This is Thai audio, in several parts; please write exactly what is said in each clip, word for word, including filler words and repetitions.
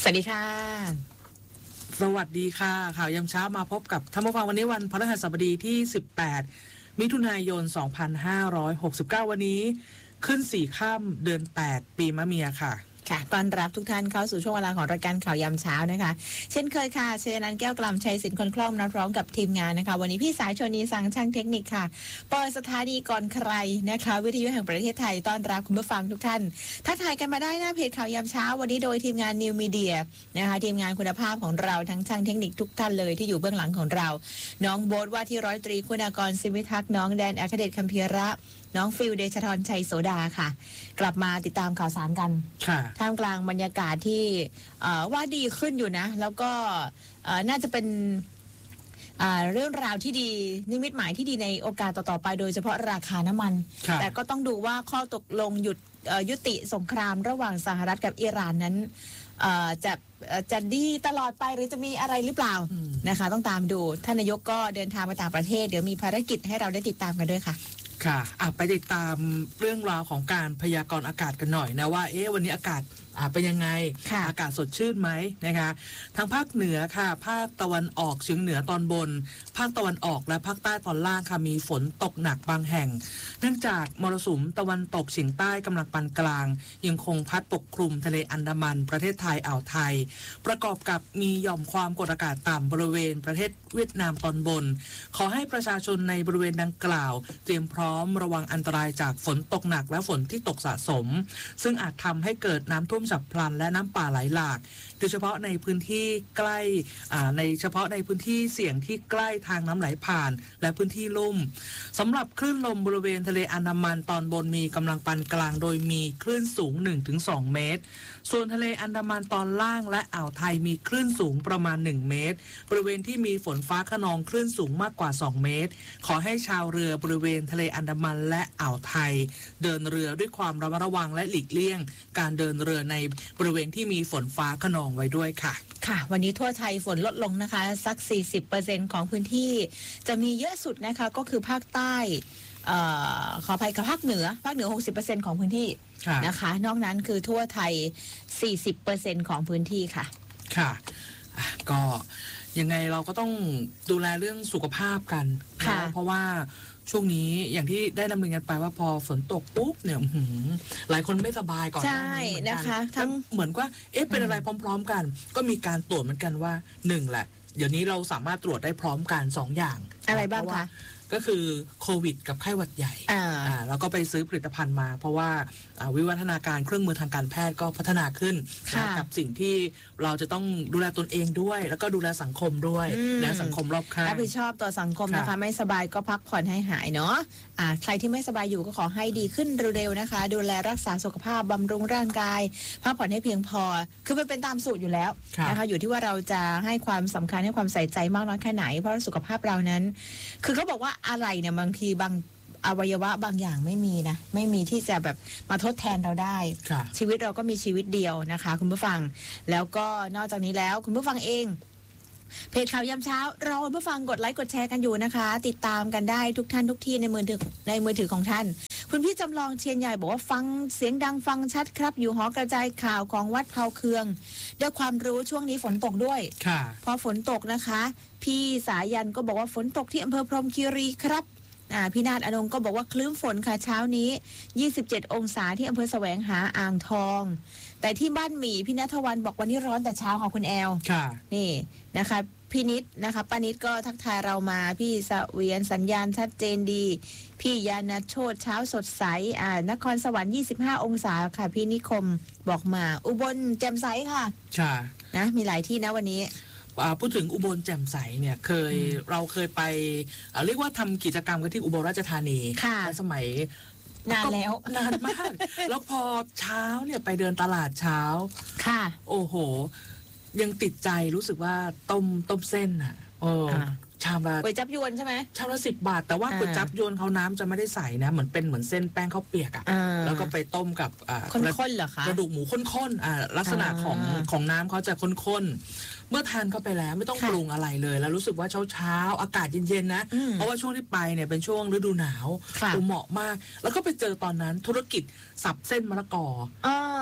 สวัสดีค่ะสวัสดีค่ะข่าวยามเช้ามาพบกับท่านผู้ฟังวันนี้วันพฤหัสบดีที่สิบแปดมิถุนายนสองพันห้าร้อยหกสิบเก้าวันนี้ขึ้นสี่ค่ำเดือนแปดปีมะเมียค่ะค่ะต้อนรับทุกท่านเข้าสู่ช่วงเวลาของรายการข่าวยามเช้านะคะเช่นเคยค่ะเชนันแก้วกล่ำชัยสินคนคล่อมนัดพร้อมกับทีมงานนะคะวันนี้พี่สายชนีสังช่างเทคนิคค่ะเปิดสถานีก่อนใครนะคะวิทยุแห่งประเทศไทยต้อนรับคุณผู้ฟังทุกท่านทักทายกันมาได้หน้าเพจข่าวยามเช้าวันนี้โดยทีมงานนิวมีเดียนะคะทีมงานคุณภาพของเราทั้งช่างเทคนิคทุกท่านเลยที่อยู่เบื้องหลังของเราน้องโบ๊ทว่าที่ร้อยตรีคุณากรศิวิทักษ์น้องแดนอัครเดชคัมภีระน้องฟิลเดชธรชัยโสดาค่ะกลับมาติดตามข่าวสารกันท่ามกลางบรรยากาศที่ว่าดีขึ้นอยู่นะแล้วก็น่าจะเป็นเรื่องราวที่ดีนิมิตหมายที่ดีในโอกาสต่อๆไปโดยเฉพาะราคาน้ำมันแต่ก็ต้องดูว่าข้อตกลงหยุดยุติสงครามระหว่างสหรัฐกับอิหร่านนั้นจะจะดีตลอดไปหรือจะมีอะไรหรือเปล่านะคะต้องตามดูท่านนายกก็เดินทางมาต่างประเทศเดี๋ยวมีภารกิจให้เราได้ติดตามกันด้วยค่ะค่ะอ่ะไปติดตามเรื่องราวของการพยากรณ์อากาศกันหน่อยนะว่าเอ๊ะวันนี้อากาศอ่าเป็นยังไงอากาศสดชื่นไหมนะคะทางภาคเหนือค่ะภาคตะวันออกเฉียงเหนือตอนบนภาคตะวันออกและภาคใต้ตอนล่างค่ะมีฝนตกหนักบางแห่งเนื่องจากมรสุมตะวันตกเฉียงใต้กำลังปานกลางยังคงพัดปกคลุมทะเลอันดามันประเทศไทยอ่าวไทยประกอบกับมีหย่อมความกดอากาศต่ำบริเวณประเทศเวียดนามตอนบนขอให้ประชาชนในบริเวณดังกล่าวเตรียมพร้อมระวังอันตรายจากฝนตกหนักและฝนที่ตกสะสมซึ่งอาจทำให้เกิดน้ำท่วมฉับพลันและน้ำป่าไหลหลากโดยเฉพาะในพื้นที่ใกล้ในเฉพาะในพื้นที่เสี่ยงที่ใกล้ทางน้ำไหลผ่านและพื้นที่ลุ่มสำหรับคลื่นลมบริเวณทะเลอันดามันตอนบนมีกำลังปานกลางโดยมีคลื่นสูง หนึ่งถึงสอง เมตรส่วนทะเลอันดามันตอนล่างและอ่าวไทยมีคลื่นสูงประมาณหนึ่งเมตรบริเวณที่มีฝนฟ้าคะนองคลื่นสูงมากกว่าสองเมตรขอให้ชาวเรือบริเวณทะเลอันดามันและอ่าวไทยเดินเรือด้วยความระมัดระวังและหลีกเลี่ยงการเดินเรือในบริเวณที่มีฝนฟ้าคะนองไว้ด้วยค่ะค่ะวันนี้ทั่วไทยฝนลดลงนะคะสัก สี่สิบเปอร์เซ็นต์ ของพื้นที่จะมีเยอะสุดนะคะก็คือภาคใต้เอ่อขออภัยกับภาคเหนือภาคเหนือ หกสิบเปอร์เซ็นต์ ของพื้นที่นะคะนอกนั้นคือทั่วไทย สี่สิบเปอร์เซ็นต์ ของพื้นที่ค่ะค่ะก็ยังไงเราก็ต้องดูแลเรื่องสุขภาพกันนะเพราะว่าช่วงนี้อย่างที่ได้ดำเนินกันไปว่าพอฝนตกปุ๊บเนี่ยหลายคนไม่สบายก่อนใช่นะคะทั้งเหมือนว่าเอ๊ะเป็นอะไรพร้อมๆกันก็มีการตรวจเหมือนกันว่าหนึ่งแหละเดี๋ยวนี้เราสามารถตรวจได้พร้อมกันสองอย่างอะไรบ้างคะก็คือโควิดกับไข้หวัดใหญ่อ่าแล้วก็ไปซื้อผลิตภัณฑ์มาเพราะว่าวิวัฒนาการเครื่องมือทางการแพทย์ก็พัฒนาขึ้นกับสิ่งที่เราจะต้องดูแลตนเองด้วยแล้วก็ดูแลสังคมด้วยและสังคมรอบข้างรับผิดชอบต่อสังคมนะคะไม่สบายก็พักผ่อนให้หายเนาะอ่าใครที่ไม่สบายอยู่ก็ขอให้ดีขึ้นเร็วๆนะคะดูแลรักษาสุขภาพบำรุงร่างกายพักผ่อนให้เพียงพอคือมันเป็นตามสูตรอยู่แล้วนะคะอยู่ที่ว่าเราจะให้ความสำคัญให้ความใส่ใจมากน้อยแค่ไหนเพราะสุขภาพเรานั้นคือเขาบอกว่าอะไรเนี่ยบางทีบางอวัยวะบางอย่างไม่มีนะไม่มีที่จะแบบมาทดแทนเราได้ชีวิตเราก็มีชีวิตเดียวนะคะคุณผู้ฟังแล้วก็นอกจากนี้แล้วคุณผู้ฟังเองเพจข่าวยามเช้ารอคุณผู้ฟังกดไลค์กดแชร์กันอยู่นะคะติดตามกันได้ทุกท่านทุกที่ในมือถือในมือถือของท่านคุณพี่จำลองเชียนใหญ่บอกว่าฟังเสียงดังฟังชัดครับอยู่หอกระจายข่าวของวัดเผาเคืองด้วยความรู้ช่วงนี้ฝนตกด้วยพอฝนตกนะคะพี่สายันก็บอกว่าฝนตกที่อำเภอพรหมคีรีครับอ่าพี่นาฏอนงก็บอกว่าคลื้มฝนค่ะเช้านี้ยี่สิบเจ็ดองศาที่อำเภอแสวงหาอ่างทองแต่ที่บ้านหมี่พี่ณัฐวันบอกวันนี้ร้อนแต่เช้าของคุณแอลค่ะนี่นะคะพี่นิดนะคะป้านิดก็ทักทายเรามาพี่สเวียนสัญญาณชัดเจนดีพี่ยานาโชติเช้าสดใสอ่านครสวรรค์ยี่สิบห้าองศาค่ะพี่นิคมบอกมาอุบลแจ่มใสค่ะใช่นะมีหลายที่นะวันนี้พูดถึงอุบลแจ่มใสเนี่ยเคยเราเคยไปเรียกว่าทำกิจกรรมกันที่อุบลราชธานีสมัยนานแล้วนานมากแล้วพอเช้าเนี่ยไปเดินตลาดเช้าค่ะโอ้โหยังติดใจรู้สึกว่าต้มต้มเส้นอ่ะโอ้ชามละก๋วยจับยวนใช่ไหมชามละสิบบาทแต่ว่าก๋วยจับยวนเขาน้ำจะไม่ได้ใส่นะเหมือนเป็นเหมือนเส้นแป้งข้าวเปียกอ่ะแล้วก็ไปต้มกับข้นๆเหรอคะกระดูกหมูข้นๆอ่าลักษณะของของน้ำเขาจะข้นๆเมื่อทานเข้าไปแล้วไม่ต้องปรุงอะไรเลยแล้วรู้สึกว่าเช้าๆอากาศเย็นๆนะเพราะว่าช่วงที่ไปเนี่ยเป็นช่วงฤดูหนาวเหมาะมากแล้วก็ไปเจอตอนนั้นธุรกิจสับเส้นมะละกอ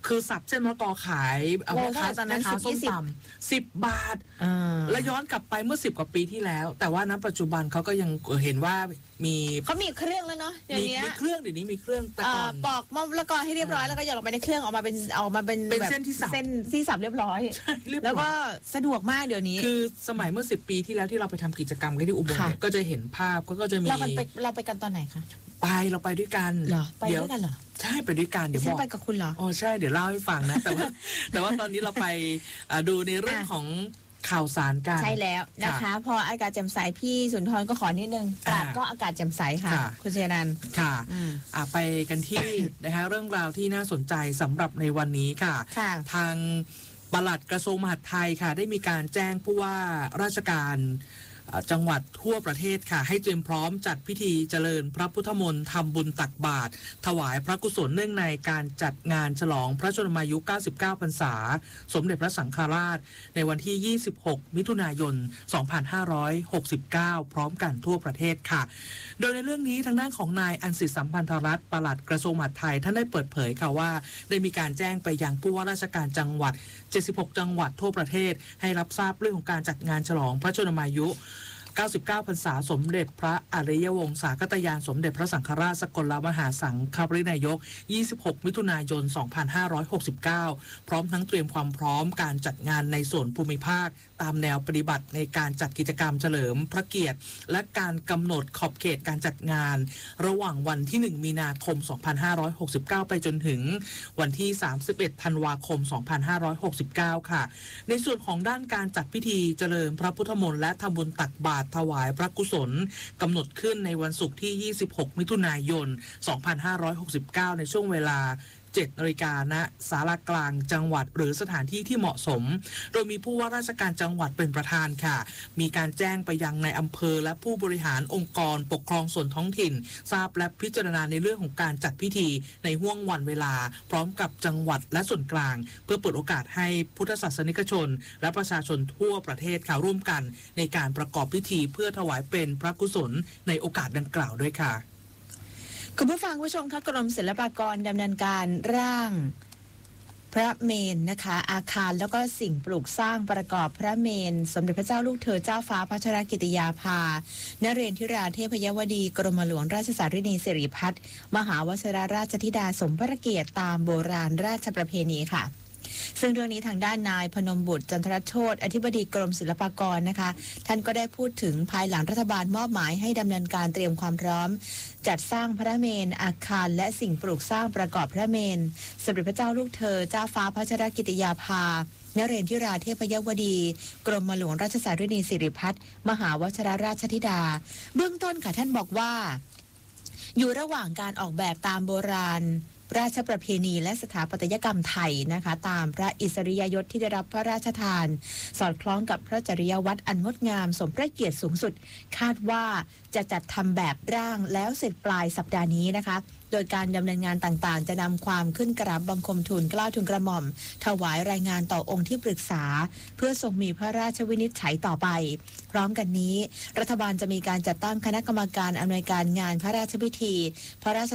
คือสับเส้นมะละกอขายเอาโลแม่เท่าค้าไหร่ตอนนั้นแม่ค้าสิบส้ยี่มสิบตำสิบบาทอ่าแล้วย้อนกลับไปเมื่อสิบกว่าปีที่แล้ว แต่ว่าณปัจจุบันเขาก็ยังเห็นว่ามีเขามีเครื่องแล้วเนาะเดี๋ยวมีนี้มีเครื่องเดี๋ยวนี้มีเครื่องแต่เอ่ก่ออนปอกมะละกอให้เรียบร้อยแล้วก็หยอดลงไปในเครื่องออกมาเป็นออกมาเป็นเป็นแบบเส้นที่สับเส้นที่สับเรียบร้อยเรียบร้อยแล้วก็สะดวกมากเดี๋ยวนี้คือสมัยเมื่อสิบปีที่แล้วที่เราไปทำกิจกรรมกันที่อุบลค่ะเนี่ยก็จะเห็นภาพก็ก็จะมีเรากันไปเราไปกันตอนไหนคะไปเราไปด้วยกันเหรอไปเดี๋ยวด้วยกันเหรอใช่ไปด้วยกันเดี๋ยวฉับนอกไปกับคุณเหรออ๋อใช่เดี๋ยวเล่าให้ฟังนะ แต่ว่า แต่ว่าตอนนี้เราไปอ่าดูในเรื่องอ่ะของข่าวสารกันใช่แล้วนะคะค่ะพออากาศแจ่มใสพี่สุนทรก็ขอนิดนึงตราดอ่าก็อากาศแจ่มใสค่ะค่ะคุณเชยนันท์ค่ะอืมอ่ะไปกันที่ นะคะเรื่องราวที่น่าสนใจสำหรับในวันนี้ค่ะค่ะทางปลัดกระทรวงมหาดไทยค่ะ ได้มีการแจ้งผู้ว่าราชการอ่าจังหวัดทั่วประเทศค่ะ ให้เตรียมพร้อมจัดพิธีเจริญพระพุทธมนต์ทำบุญตักบาตรถวายพระกุศลเนื่องในการจัดงานฉลองพระชนมายุ เก้าสิบเก้า พรรษา สมเด็จพระสังฆราช ในวันที่ ยี่สิบหก มิถุนายน สองพันห้าร้อยหกสิบเก้า พร้อมกันทั่วประเทศค่ะ โดยในเรื่องนี้ทางด้านของนายอันสิทธิสัมพันธรัตน์ปลัดกระทรวงมหาดไทยท่านได้เปิดเผยค่ะว่า ได้มีการแจ้งไปยังผู้ว่าราชการจังหวัด เจ็ดสิบหก จังหวัดทั่วประเทศ ให้รับทราบเรื่องของการจัดงานฉลองพระชนมายุ เก้าสิบเก้า พรรษาสมเด็จพระอริยวงศาคตยานสมเด็จพระสังฆราชสกลมหาสังฆปรินายก ยี่สิบหก มิถุนายน สองพันห้าร้อยหกสิบเก้า พร้อมทั้งเตรียมความพร้อมการจัดงานในส่วนภูมิภาค ตามแนวปฏิบัติในการจัดกิจกรรมเฉลิมพระเกียรติ และการกำหนดขอบเขตการจัดงาน ระหว่างวันที่ หนึ่ง มีนาคม สองพันห้าร้อยหกสิบเก้า ไปจนถึงวันที่ สามสิบเอ็ด ธันวาคม สองพันห้าร้อยหกสิบเก้า ค่ะ ในส่วนของด้านการจัดพิธีเจริญพระพุทธมนต์และทำบุญตักบาตรถวายพระกุศลกำหนดขึ้นในวันศุกร์ที่ ยี่สิบหก มิถุนายน สองพันห้าร้อยหกสิบเก้า ในช่วงเวลา เจ็ด นาฬิกาณศาลากลางจังหวัดหรือสถานที่ที่เหมาะสม โดยมีผู้ว่าราชการจังหวัดเป็นประธานค่ะ มีการแจ้งไปยังในอำเภอและผู้บริหารองค์กรปกครองส่วนท้องถิ่น ทราบและพิจารณาในเรื่องของการจัดพิธีในห่วงวันเวลา พร้อมกับจังหวัดและส่วนกลาง เพื่อเปิดโอกาสให้พุทธศาสนิกชน และประชาชนทั่วประเทศค่ะร่วมกัน ในการประกอบพิธีเพื่อถวายเป็นพระกุศลในโอกาสดังกล่าวด้วยค่ะคุณผู้ฟังผู้ชมคะกรมศิลปากรดำเนินการร่างพระเมนนะคะ อาคารแล้วก็สิ่งปลูกสร้างประกอบพระเมน สมเด็จพระเจ้าลูกเธอเจ้าฟ้าพัชรกิติยาภานเรนทิราเทพยวดี กรมหลวงราชสารินีสิริพัฒน์มหาวชิรราชธิดาสมพระเกียรติตามโบราณราชประเพณีค่ะ ซึ่งเรื่องนี้ทางด้านนายพนมบุตรจันทรโชติอธิบดีกรมศิลปากรนะคะท่านก็ได้พูดถึงภายหลังรัฐบาลมอบหมายให้ดำเนินการเตรียมความพร้อม จัดสร้างพระเมนอาคารและสิ่งปลูกสร้างประกอบพระเมนสมเด็จพระเจ้าลูกเธอเจ้าฟ้าพัชรกิติยาภานเรนทิราเทพยวดี กรมหลวงราชสารินีสิริพัฒน์มหาวชิรราชธิดา เบื้องต้นค่ะท่านบอกว่า อยู่ระหว่างการออกแบบตามโบราณราชประเพณีและสถาปัตยกรรมไทยนะคะตามพระอิสริยยศที่ได้รับพระราชทาน สอดคล้องกับพระจริยวัตรอันงดงามสมพระเกียรติสูงสุด คาดว่าจะจัดทำแบบร่างแล้วเสร็จปลายสัปดาห์นี้นะคะโดยการดำเนินงานต่างๆ จะนำความขึ้นกราบบังคมทูลเกล้าทูลกระหม่อม ถวายรายงานต่อองค์ที่ปรึกษา เพื่อทรงมีพระราชวินิจฉัยต่อไป พร้อมกันนี้ รัฐบาลจะมีการจัดตั้งคณะกรรมการอำนวยการงานพระราชพิธีพระราช